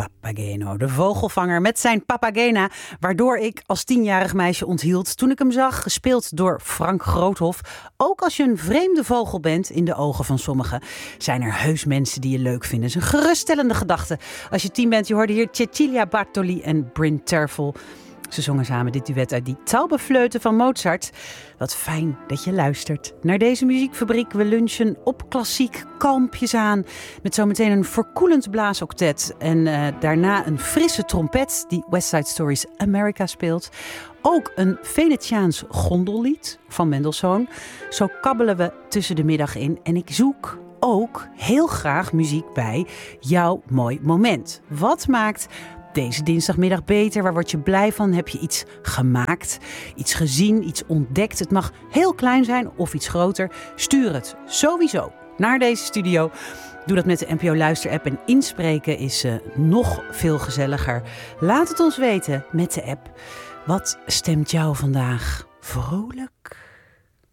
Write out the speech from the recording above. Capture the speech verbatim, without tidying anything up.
Papageno, de vogelvanger met zijn Papagena, waardoor ik als tienjarig meisje onthield toen ik hem zag, gespeeld door Frank Groothoff. Ook als je een vreemde vogel bent in de ogen van sommigen, zijn er heus mensen die je leuk vinden. Het is een geruststellende gedachte. Als je tien bent, je hoorde hier Cecilia Bartoli en Bryn Terfel. Ze zongen samen dit duet uit die Taubeflöte van Mozart. Wat fijn dat je luistert naar deze muziekfabriek. We lunchen op klassiek, kalmpjes aan. Met zometeen een verkoelend blaasoctet. En uh, daarna een frisse trompet die West Side Story's America speelt. Ook een Venetiaans gondellied van Mendelssohn. Zo kabbelen we tussen de middag in. En ik zoek ook heel graag muziek bij jouw mooi moment. Wat maakt deze dinsdagmiddag beter? Waar word je blij van? Heb je iets gemaakt? Iets gezien? Iets ontdekt? Het mag heel klein zijn of iets groter. Stuur het sowieso naar deze studio. Doe dat met de N P O Luister-app en inspreken is uh, nog veel gezelliger. Laat het ons weten met de app. Wat stemt jou vandaag vrolijk?